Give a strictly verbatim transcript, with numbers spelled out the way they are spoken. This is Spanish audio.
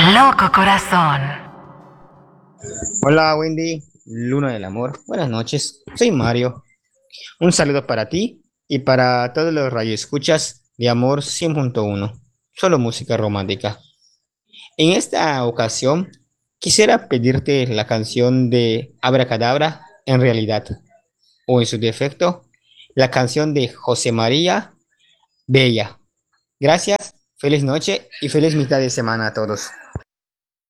Loco corazón. Hola Wendy, Luna del Amor, buenas noches, soy Mario. Un saludo para ti y para todos los radioescuchas de Amor cien punto uno, solo música romántica. En esta ocasión quisiera pedirte la canción de Abracadabra en realidad, o en su defecto, la canción de José María Bella. Gracias, feliz noche y feliz mitad de semana a todos.